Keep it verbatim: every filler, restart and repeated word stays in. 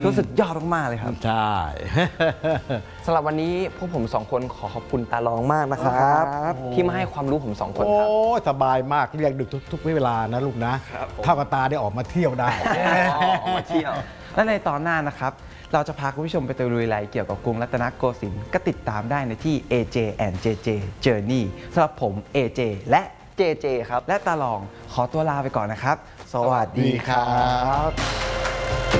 รู้สึกยอดมากๆเลยครับใช่สำหรับวันนี้พวกผมสองคนขอขอบคุณตาลองมากนะครับที่มาให้ความรู้ผมสองคนครับโอ้สบายมากเรียกดึกทุกๆเวลานะลูกนะเท่ากับตาได้ออกมาเที่ยวได้ออกมาเที่ยวและในตอนหน้านะครับเราจะพาคุณผู้ชมไปตะลุยอะไรเกี่ยวกับกรุงรัตนโกสินทร์ก็ติดตามได้ในที่ เอ เจ แอนด์ เจ เจ Journey สำหรับผม เอ เจ และเจ เจ ครับและตาลองขอตัวลาไปก่อนนะครับ สวัสดีครับ